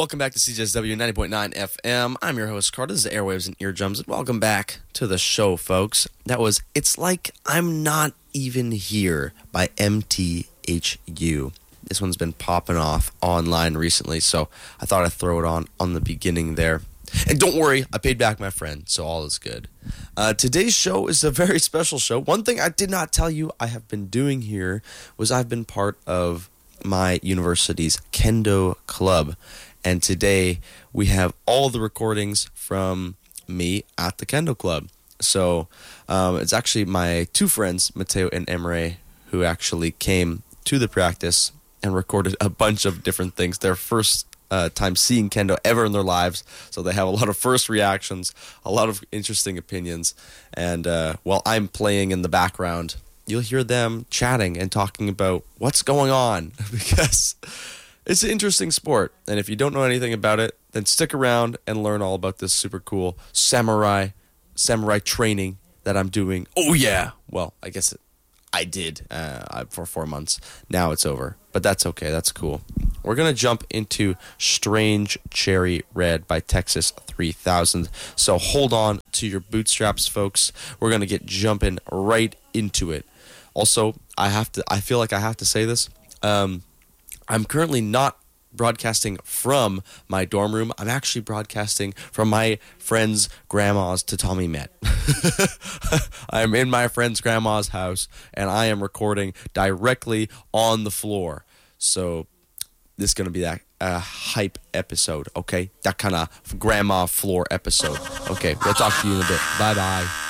welcome back to CJSW 90.9 FM. I'm your host, Carter. This is Airwaves and Eardrums, and welcome back to the show, folks. That was It's Like I'm Not Even Here by MTHU. This one's been popping off online recently, so I thought I'd throw it on the beginning there. And don't worry, I paid back my friend, so all is good. Today's show is a very special show. One thing I did not tell you I have been doing here was I've been part of my university's Kendo Club. And today we have all the recordings from me at the Kendo Club. So it's actually my two friends, Mateo and Emre, who actually came to the practice and recorded a bunch of different things. Their first time seeing Kendo ever in their lives. So they have a lot of first reactions, a lot of interesting opinions. And while I'm playing in the background, you'll hear them chatting and talking about what's going on because it's an interesting sport. And if you don't know anything about it, then stick around and learn all about this super cool samurai training that I'm doing. Oh, yeah. Well, I guess I did for 4 months. Now it's over. But that's okay. That's cool. We're going to jump into Strange Cherry Red by Texas 3000. So hold on to your bootstraps, folks. We're going to get jumping right into it. Also, I feel like I have to say this. I'm currently not broadcasting from my dorm room. I'm actually broadcasting from my friend's grandma's tatami mat. I'm in my friend's grandma's house, and I am recording directly on the floor. So this is going to be that hype episode, okay? That kind of grandma floor episode. Okay, we'll talk to you in a bit. Bye-bye.